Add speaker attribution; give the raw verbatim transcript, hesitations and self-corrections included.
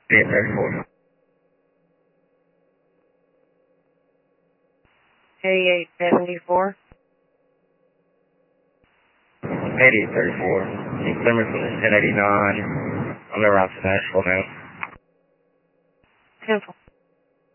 Speaker 1: eight thirty-four.
Speaker 2: eighty-eight seventy-four.
Speaker 1: eighty-eight thirty-four. Clearance from the ten eighty-nine. On the route to Nashville now.
Speaker 2: Temple.